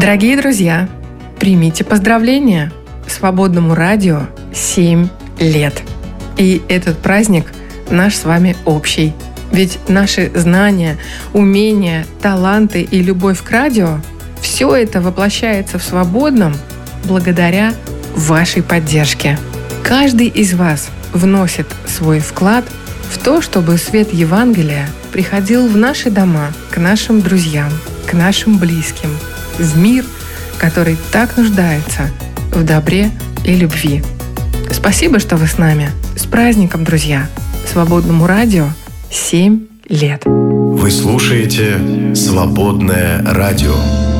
Дорогие друзья, примите поздравления! Свободному радио 7 лет. И этот праздник наш с вами общий. Ведь наши знания, умения, таланты и любовь к радио – все это воплощается в Свободном благодаря вашей поддержке. Каждый из вас вносит свой вклад в то, чтобы свет Евангелия приходил в наши дома, к нашим друзьям, к нашим близким, в мир, который так нуждается в добре и любви. Спасибо, что вы с нами. С праздником, друзья! Свободному радио 7 лет. Вы слушаете «Свободное радио».